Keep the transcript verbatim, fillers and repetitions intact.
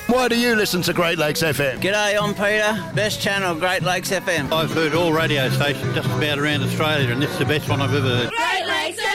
Why do you listen to Great Lakes F M? G'day, I'm Peter. Best channel, Great Lakes F M. I've heard all radio stations just about around Australia, and this is the best one I've ever heard. Great Lakes